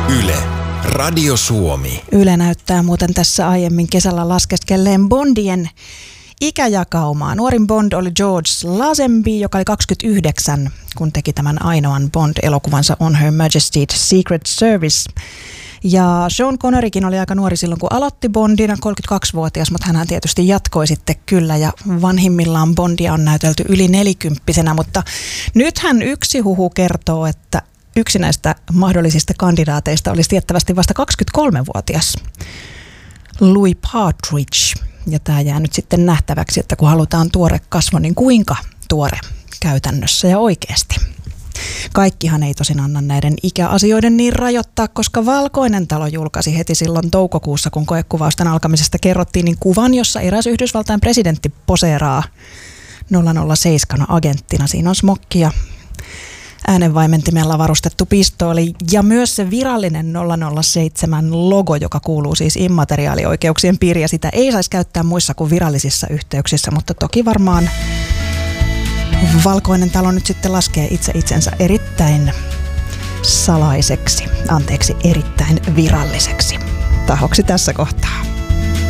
Yle, Radio Suomi. Yle näyttää muuten tässä aiemmin kesällä laskeskelleen Bondien ikäjakaumaa. Nuorin Bond oli George Lazenby, joka oli 29, kun teki tämän ainoan Bond-elokuvansa On Her Majesty's Secret Service. Ja Sean Connerykin oli aika nuori silloin, kun aloitti Bondina, 32-vuotias, mutta hänhän tietysti jatkoi sitten kyllä. Ja vanhimmillaan Bondia on näytelty yli 40-vuotiaana, mutta nythän yksi huhu kertoo, että yksi näistä mahdollisista kandidaateista olisi tiettävästi vasta 23-vuotias Louis Partridge. Ja tämä jää nyt sitten nähtäväksi, että kun halutaan tuore kasvo, niin kuinka tuore käytännössä ja oikeasti. Kaikkihan ei tosin anna näiden ikäasioiden niin rajoittaa, koska Valkoinen talo julkaisi heti silloin toukokuussa, kun koekuvausten alkamisesta kerrottiin, niin kuvan, jossa eräs Yhdysvaltain presidentti poseeraa 007 agenttina. Siinä on smokki ja äänenvaimentimella varustettu pistooli ja myös se virallinen 007 logo, joka kuuluu siis immateriaalioikeuksien piiriin, ja sitä ei saisi käyttää muissa kuin virallisissa yhteyksissä, mutta toki varmaan Valkoinen talo nyt sitten laskee itsensä erittäin salaiseksi, erittäin viralliseksi tahoksi tässä kohtaa.